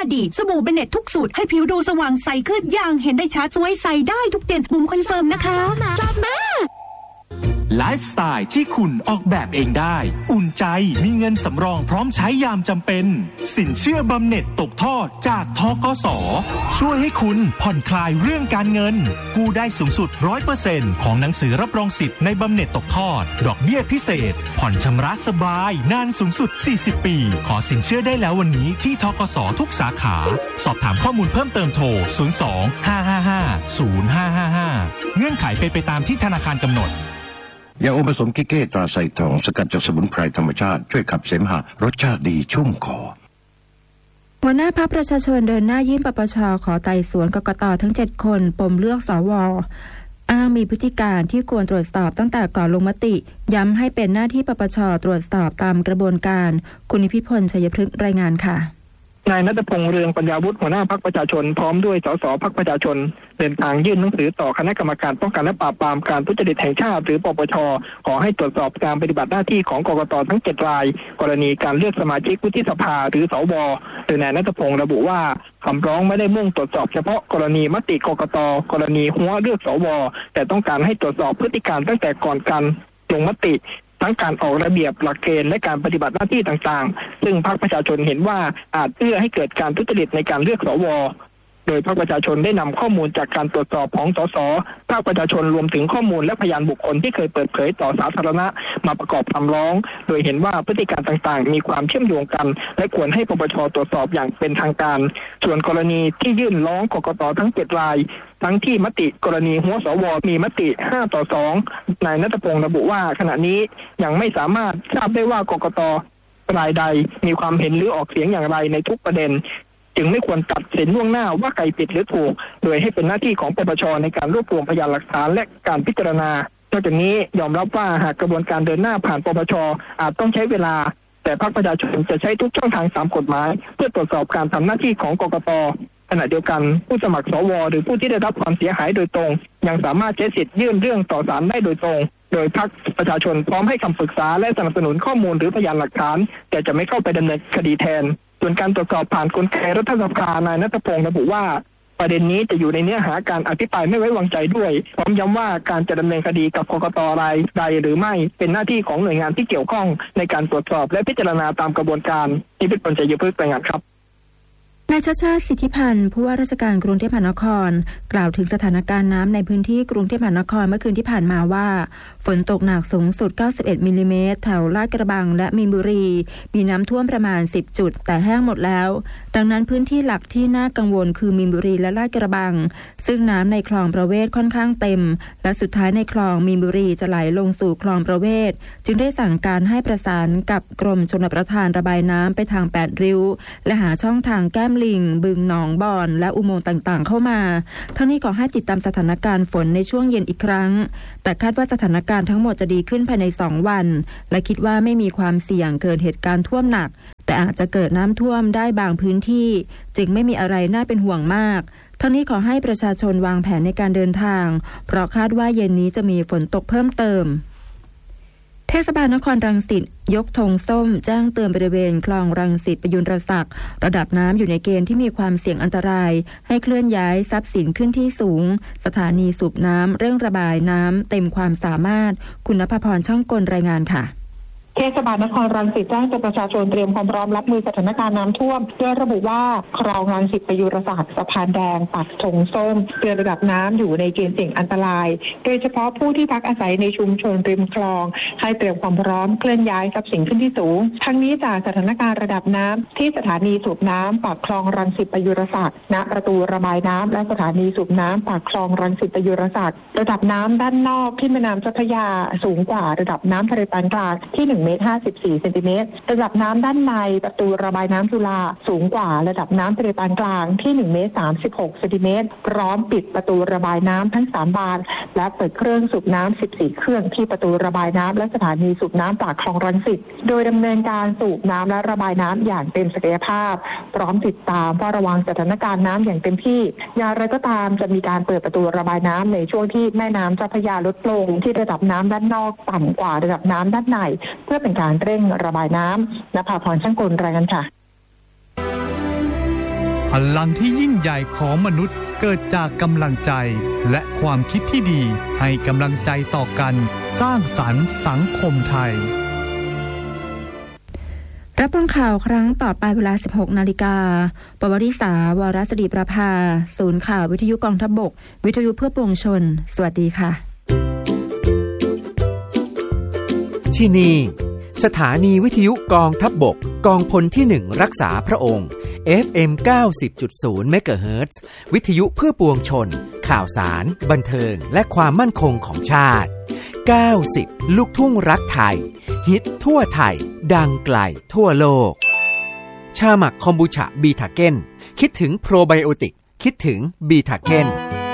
ดีสบู่เบเน็ตทุกสูตรให้ผิวดูสว่างใสขึ้นอย่างเห็นได้ชัดสวยใสได้ทุกเดือนบุ๋มคอนเฟิร์มนะคะชอบมากไลฟ์สไตล์ที่คุณออกแบบเองได้อุ่นใจมีเงินสำรองพร้อมใช้ยามจำเป็นสินเชื่อบำเหน็จตกทอดจากธกส.ช่วยให้คุณผ่อนคลายเรื่องการเงินกู้ได้สูงสุด 100% ของหนังสือรับรองสิทธิ์ในบำเหน็จตกทอดดอกเบี้ยพิเศษผ่อนชำระสบายนานสูงสุด40ปีขอสินเชื่อได้แล้ววันนี้ที่ธกส.ทุกสาขาสอบถามข้อมูลเพิ่มเติมโทร02-555-0555เงื่อนไขเป็นไปตามที่ธนาคารกำหนดยาอมผสมกิเก้ตราไซทองสกัดจากสมุนไพรธรรมชาติช่วยขับเสมหะรสชาติดีชุ่มคอหัวหน้าพรรคประชาชนเดินหน้ายื่นปปช.ขอไต่สวนกกต.ทั้ง7คนปมเลือกสว.อ้างมีพฤติการที่ควรตรวจสอบตั้งแต่ก่อนลงมติย้ำให้เป็นหน้าที่ปปช.ตรวจสอบตามกระบวนการคุณนิพิพลชัยพฤกษ์รายงานค่ะนายณัฐพงษ์เรืองปัญญาวุฒิหัวหน้าพรรคประชาชนพร้อมด้วยสสพรรคประชาชนเดินทางยื่นหนังสือต่อคณะกรรมการป้องกันและปราบปรามการทุจริตแห่งชาติหรือปปช.ขอให้ตรวจสอบการปฏิบัติหน้าที่ของกกต.ทั้ง7รายกรณีการเลือกสมาชิกวุฒิสภาหรือสว.โดยนายณัฐพงษ์ระบุว่าคำร้องไม่ได้มุ่งตรวจสอบเฉพาะกรณีมติกกต.กรณีหัวเลือกสว.แต่ต้องการให้ตรวจสอบพฤติการตั้งแต่ก่อนการลงมติทั้งการออกระเบียบหลักเกณฑ์และการปฏิบัติหน้าที่ต่างๆซึ่งพรรคประชาชนเห็นว่าอาจเอื้อให้เกิดการทุจริตในการเลือกสว.โดยพรรคประชาชนได้นำข้อมูลจากการตรวจสอบของสสภาคประชาชนรวมถึงข้อมูลและพยานบุคคลที่เคยเปิดเผยต่อสาธารณะมาประกอบคำร้องโดยเห็นว่าพฤติการต่างๆมีความเชื่อมโยงกันและควรให้ปปช.ตรวจสอบอย่างเป็นทางการส่วนกรณีที่ยื่นร้องกกต.ทั้ง7รายทั้งที่มติกรณีหัวสว.มีมติ5-2นายณัฐพงษ์ระบุว่าขณะนี้ยังไม่สามารถทราบได้ว่ากกต.รายใดมีความเห็นหรือออกเสียงอย่างไรในทุกประเด็นจึงไม่ควรตัดสินล่วงหน้าว่าใครผิดหรือถูกโดยให้เป็นหน้าที่ของปปช.ในการรวบรวมพยานหลักฐานและการพิจารณานอกจากนี้ยอมรับว่าหากกระบวนการเดินหน้าผ่านปปช.อาจต้องใช้เวลาแต่พรรคประชาชนจะใช้ทุกช่องทางตามกฎหมายเพื่อตรวจสอบการทำหน้าที่ของกกต.ขณะเดียวกันผู้สมัครสว.หรือผู้ที่ได้รับความเสียหายโดยตรงยังสามารถใช้สิทธิ์ยื่นเรื่องต่อศาลได้โดยตรงโดยพรรคประชาชนพร้อมให้คำปรึกษาและสนับสนุนข้อมูลหรือพยานหลักฐานแต่จะไม่เข้าไปดำเนินคดีแทนส่วนการตรวจสอบผ่านกลไกรัฐสภานายณัฐพงษ์ระบุว่าประเด็นนี้จะอยู่ในเนื้อหาการอภิปรายไม่ไว้วางใจด้วยพร้อมย้ำว่าการจะดำเนินคดีกับกกต.รายใดหรือไม่เป็นหน้าที่ของหน่วยงานที่เกี่ยวข้องในการตรวจสอบและพิจารณาตามกระบวนการที่พิพลชัยพฤกษ์รายงานครับนายชาติชาติสิทธิพันธ์ผู้ว่าราชการกรุงเทพมหานครกล่าวถึงสถานการณ์น้ำในพื้นที่กรุงเทพมหานครเมื่อคืนที่ผ่านมาว่าฝนตกหนักสูงสุด91มิลลิเมตรแถวลาดกระบังและมีนบุรีมีน้ำท่วมประมาณ10จุดแต่แห้งหมดแล้วดังนั้นพื้นที่หลักที่น่ากังวลคือมีนบุรีและลาดกระบังซึ่งน้ำในคลองประเวศค่อนข้างเต็มและสุดท้ายในคลองมีนบุรีจะไหลลงสู่คลองประเวศจึงได้สั่งการให้ประสานกับกรมชลประทานระบายน้ำไปทาง8ริ้วและหาช่องทางแก้มลิงบึงหนองบอนและอุโมงค์ต่างๆเข้ามาทั้งนี้ขอให้ติดตามสถานการณ์ฝนในช่วงเย็นอีกครั้งแต่คาดว่าสถานการณ์ทั้งหมดจะดีขึ้นภายใน2วันและคิดว่าไม่มีความเสี่ยงเกิดเหตุการณ์ท่วมหนักแต่อาจจะเกิดน้ำท่วมได้บางพื้นที่จึงไม่มีอะไรน่าเป็นห่วงมากทั้งนี้ขอให้ประชาชนวางแผนในการเดินทางเพราะคาดว่าเย็นนี้จะมีฝนตกเพิ่มเติมเทศบาลนครรังสิตยกธงส้มแจ้งเตือนบริเวณคลองรังสิตประยุรศักดิ์ระดับน้ำอยู่ในเกณฑ์ที่มีความเสี่ยงอันตรายให้เคลื่อนย้ายทรัพย์สินขึ้นที่สูงสถานีสูบน้ำเร่งระบายน้ำเต็มความสามารถคุณณภพรช่องกลรายงานค่ะเทศบาลนครรังสิตแจ้งเตือนประชาชนเตรียมความพร้อมรับมือสถานการณ์น้ำท่วมโดยระบุว่าคลองรังสิตประยุรศักดิ์สะพานแดงปักธงส้มเตือนระดับน้ำอยู่ในเกณฑ์เสี่ยงอันตรายโดยเฉพาะผู้ที่พักอาศัยในชุมชนริมคลองให้เตรียมความพร้อมเคลื่อนย้ายทรัพย์สินขึ้นที่สูงทั้งนี้จากสถานการณ์ระดับน้ำที่สถานีสูบน้ำปากคลองรังสิตประยุรศักดิ์ณประตูระบายน้ำและสถานีสูบน้ำปากคลองรังสิตประยุรศักดิ์ระดับน้ำด้านนอกที่แม่น้ำเจ้าพระยาสูงกว่าระดับน้ำทะเลปานกลางที่1.54 เมตรระดับน้ำด้านในประตูระบายน้ำจุฬาสูงกว่าระดับน้ำทะเลปานกลางที่1.36 เมตรพร้อมปิดประตูระบายน้ำทั้ง3บานและเปิดเครื่องสูบน้ำ14เครื่องที่ประตูระบายน้ำและสถานีสูบน้ำปากคลองรังสิตโดยดำเนินการสูบน้ำและระบายน้ำอย่างเต็มศักยภาพพร้อมติดตามเฝ้าระวังสถานการณ์น้ำอย่างเต็มที่อย่างไรก็ตามจะมีการเปิดประตูระบายน้ำในช่วงที่แม่น้ำเจ้าพระยาลดลงที่ระดับน้ำด้านนอกต่ำกว่าระดับน้ำด้านในเพื่อเป็นการเร่งระบายน้ำณภาพรช่างกลรายงานค่ะพลังที่ยิ่งใหญ่ของมนุษย์เกิดจากกำลังใจและความคิดที่ดีให้กำลังใจต่อกันสร้างสรรค์สังคมไทยรับฟังข่าวครั้งต่อไปเวลา 16 นาฬิกาปวริษาวรศรีประภาศูนย์ข่าววิทยุกองทัพบกวิทยุเพื่อปวงชนสวัสดีค่ะที่นี่สถานีวิทยุกองทัพบกกองพลที่1รักษาพระองค์ FM 90.0 เมกะเฮิรตซ์วิทยุเพื่อปวงชนข่าวสารบันเทิงและความมั่นคงของชาติ90ลูกทุ่งรักไทยฮิตทั่วไทยดังไกลทั่วโลกชาหมักคอมบูชาบีทาเก้นคิดถึงโปรไบโอติกคิดถึงบีทาเก้น